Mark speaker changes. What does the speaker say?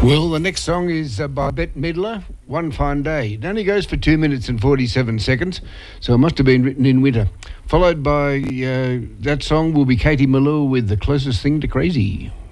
Speaker 1: Well, the next song is by Bette Midler, One Fine Day. It only goes for 2 minutes and 47 seconds, so it must have been written in winter. Followed by that song will be Katie Melua with The Closest Thing to Crazy.